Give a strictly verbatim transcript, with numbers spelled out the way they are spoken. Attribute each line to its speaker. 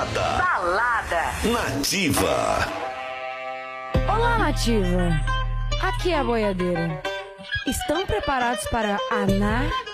Speaker 1: Balada.
Speaker 2: Balada.
Speaker 1: Nativa.
Speaker 3: Olá, Nativa. Aqui é a boiadeira. Estão preparados para anar